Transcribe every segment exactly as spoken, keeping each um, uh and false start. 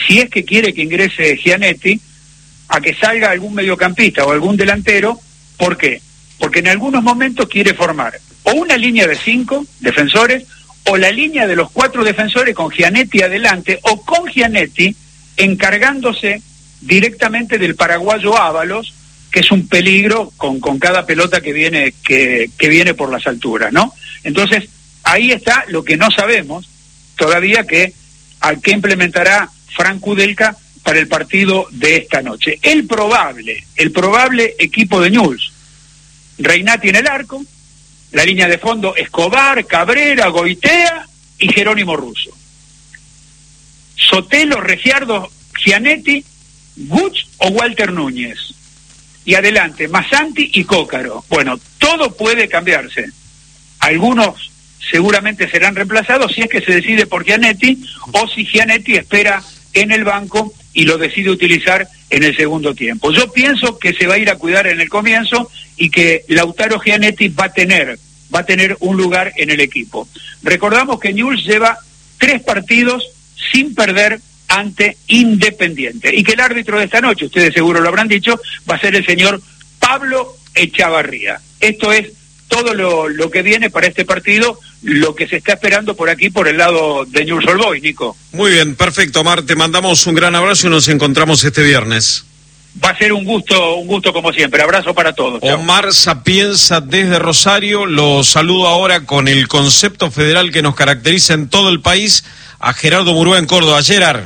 si es que quiere que ingrese Gianetti, a que salga algún mediocampista o algún delantero. ¿Por qué? Porque en algunos momentos quiere formar o una línea de cinco defensores, o la línea de los cuatro defensores con Gianetti adelante, o con Gianetti encargándose directamente del paraguayo Ábalos, que es un peligro con, con cada pelota que viene, que, que viene por las alturas, ¿no? Entonces, ahí está lo que no sabemos todavía, que al que implementará Frank Kudelka para el partido de esta noche. El probable, el probable equipo de Newell's: Reinati en el arco, la línea de fondo Escobar, Cabrera, Goitea y Jerónimo Russo. Sotelo, Regiardo, Gianetti, Guch o Walter Núñez. Y adelante, Massanti y Cócaro. Bueno, todo puede cambiarse. Algunos seguramente serán reemplazados si es que se decide por Gianetti, o si Gianetti espera en el banco y lo decide utilizar en el segundo tiempo. Yo pienso que se va a ir a cuidar en el comienzo y que Lautaro Gianetti va a tener, va a tener un lugar en el equipo. Recordamos que Newell's lleva tres partidos sin perder ante Independiente, y que el árbitro de esta noche, ustedes seguro lo habrán dicho, va a ser el señor Pablo Echavarría. Esto es todo lo, lo que viene para este partido, lo que se está esperando por aquí, por el lado de Newell's Old Boys, Nico. Muy bien, perfecto, Omar, te mandamos un gran abrazo y nos encontramos este viernes. Va a ser un gusto, un gusto como siempre. Abrazo para todos. Chao. Omar Sapienza desde Rosario, lo saludo ahora con el concepto federal que nos caracteriza en todo el país, a Gerardo Murúa en Córdoba. Gerard.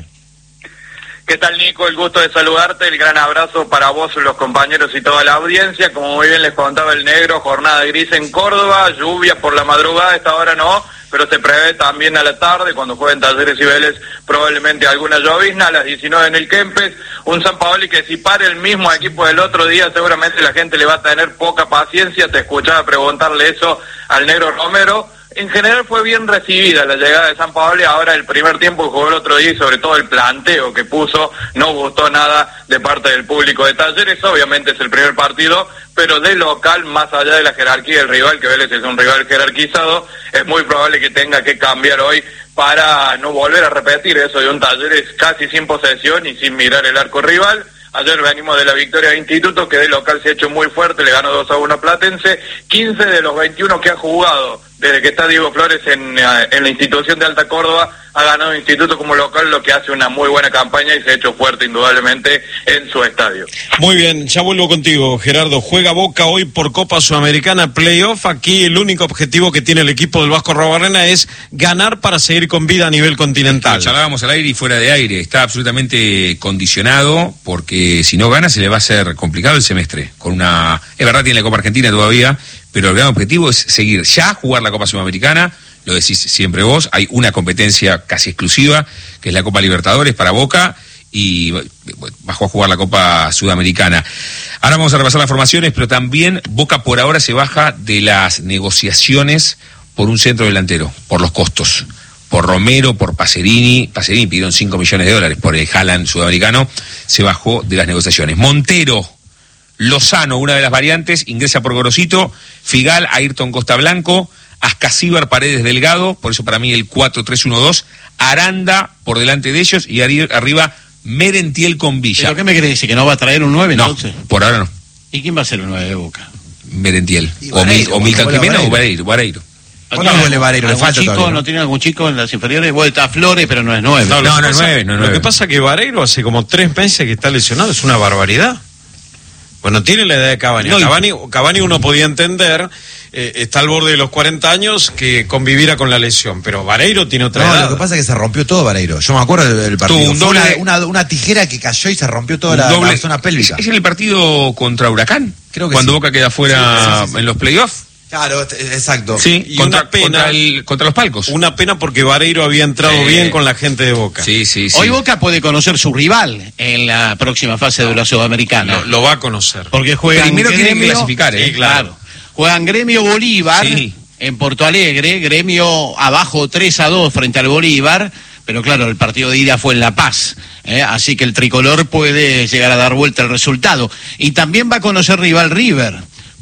¿Qué tal, Nico? El gusto de saludarte, el gran abrazo para vos, los compañeros y toda la audiencia. Como muy bien les contaba el negro, jornada gris en Córdoba, lluvia por la madrugada, esta hora no, pero se prevé también a la tarde, cuando jueguen Talleres y Vélez, probablemente alguna llovizna. A las diecinueve en el Kempes, un San Paoli que si para el mismo equipo del otro día, seguramente la gente le va a tener poca paciencia. Te escuchaba preguntarle eso al negro Romero. En general fue bien recibida la llegada de San Paoli. Ahora el primer tiempo que jugó el otro día, y sobre todo el planteo que puso, no gustó nada de parte del público de Talleres. Obviamente es el primer partido, pero de local, más allá de la jerarquía del rival, que Vélez es un rival jerarquizado, es muy probable que tenga que cambiar hoy para no volver a repetir eso de un Talleres casi sin posesión y sin mirar el arco rival. Ayer venimos de la victoria de Instituto, que de local se ha hecho muy fuerte, le ganó dos a uno a Platense. quince de los veintiuno que ha jugado desde que está Diego Flores en, en la institución de Alta Córdoba, ha ganado Instituto como local, lo que hace una muy buena campaña y se ha hecho fuerte indudablemente en su estadio. Muy bien, ya vuelvo contigo, Gerardo. Juega Boca hoy por Copa Sudamericana Playoff. Aquí el único objetivo que tiene el equipo del Vasco Arruabarrena es ganar para seguir con vida a nivel continental. Lo charlábamos al aire y fuera de aire. Está absolutamente condicionado, porque si no gana se le va a hacer complicado el semestre. Con una, es verdad, tiene la Copa Argentina todavía, pero el gran objetivo es seguir ya, jugar la Copa Sudamericana. Lo decís siempre vos, hay una competencia casi exclusiva, que es la Copa Libertadores para Boca, y bajó a jugar la Copa Sudamericana. Ahora vamos a repasar las formaciones, pero también Boca por ahora se baja de las negociaciones por un centro delantero, por los costos. Por Romero, por Pacerini, Pacerini pidieron cinco millones de dólares por el Haaland sudamericano, se bajó de las negociaciones. Montero, Lozano, una de las variantes, ingresa por Gorosito, Figal, Ayrton Costa Blanco, Ascasíbar, Paredes, Delgado, por eso para mí el cuatro tres uno dos, Aranda por delante de ellos y arriba Merentiel con Villa. ¿Pero qué me querés decir? ¿Que no va a traer un nueve no, entonces? Por ahora no. ¿Y quién va a ser el nueve de Boca? Merentiel. O, Vareiro, o Milton Jiménez o Vareiro. Vareiro. Póngale Vareiro, le falta chico, todavía, ¿no? ¿No tiene algún chico en las inferiores? Bueno, está Flores, pero no es nueve. No, No, no, no, es nueve, no es Lo nueve. que pasa es que Vareiro hace como tres meses que está lesionado, es una barbaridad. Bueno, tiene la edad de Cavani. No, y- Cavani, Cavani uno podía entender, eh, está al borde de los cuarenta años, que conviviera con la lesión, pero Vareiro tiene otra No, edad. lo que pasa es que se rompió todo Vareiro. Yo me acuerdo del, del partido. Tuvo un Fue doble una, de- una, una tijera que cayó y se rompió toda la, Doble- la zona pélvica. ¿Es, es en el partido contra Huracán? Creo que Cuando sí. Boca queda fuera Sí, sí, sí, sí. en los playoffs. Claro, exacto. Sí, Y contra, una pena- contra, el- contra los palcos. Una pena porque Vareiro había entrado Sí. bien con la gente de Boca. Sí, sí, sí. Hoy Boca puede conocer su rival en la próxima fase de la Sudamericana. Lo, lo va a conocer. Porque juegan Primero tienen que Gremio, clasificar, ¿eh? sí, claro. Juegan Gremio Bolívar Sí. en Porto Alegre, Gremio abajo tres a dos frente al Bolívar, pero claro, el partido de ida fue en La Paz, ¿eh? Así que el tricolor puede llegar a dar vuelta el resultado. Y también va a conocer rival River,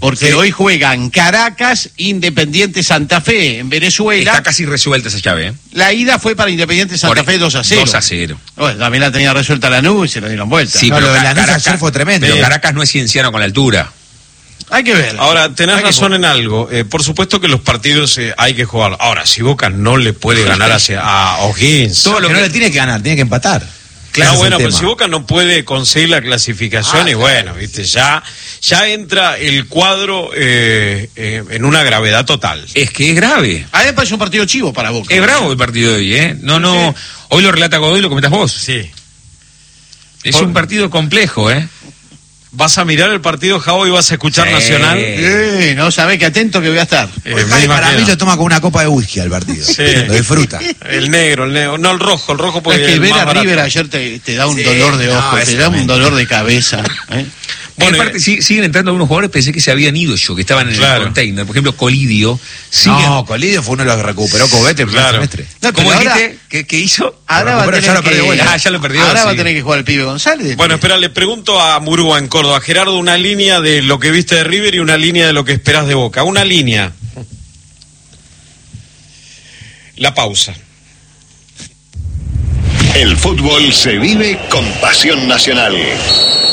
porque Sí. hoy juegan Caracas, Independiente Santa Fe en Venezuela. Está casi resuelta esa llave, ¿eh? La ida fue para Independiente Santa Por- Fe dos a cero. dos a cero. Bueno, también la tenía resuelta la nube y se la dieron vuelta. Sí, No, pero lo de Ca- Lanús Caracas ayer fue tremendo. Pero Sí. Caracas no es cienciano con la altura. Hay que ver. Ahora, tenés Hay que razón en algo. Eh, por supuesto que los partidos eh, hay que jugar. Ahora, si Boca no le puede ganar hacia, a O'Higgins. Todo lo que no que- le tiene que ganar, tiene que empatar. Claro, Ese es bueno, el pero tema. si Boca no puede conseguir la clasificación, Ah, y claro. bueno, viste, ya, ya entra el cuadro eh, eh, en una gravedad total. Es que es grave. A mí me parece un partido chivo para Boca. Es bravo el partido de hoy, ¿eh? No, no. Hoy lo relata Godoy, lo comentas vos. Sí. Es Por- un partido complejo, ¿eh? ¿Vas a mirar el partido, Javo, y vas a escuchar Sí. Nacional? Eh, no sabés qué atento que voy a estar. Eh, Pues me Javi, para imagino. mí lo toma con una copa de whisky al partido. Sí. Lo disfruta. El negro, el negro. No, el rojo, el rojo Es porque que es ver más a barato. River ayer te, te da un Sí, dolor de no, ojo, es te da un tremendo. dolor de cabeza. ¿eh? Bueno, Bueno, aparte, sí- siguen entrando algunos jugadores, pensé que se habían ido yo, que estaban en Claro. el container. Por ejemplo, Colidio. Sigue- No, Colidio fue uno de los que recuperó Cobete el primer Claro. semestre. No, ¿Cómo pero ahora- dijiste? ¿Qué, qué hizo? Ahora va a Pero tener ya lo que, perdió de vuelta. Ah, ya lo perdió, ahora va a sí. tener que jugar el pibe González. Bueno, espera, le pregunto a Murúa en Córdoba. Gerardo, una línea de lo que viste de River y una línea de lo que esperás de Boca. Una línea. La pausa. El fútbol se vive con pasión nacional.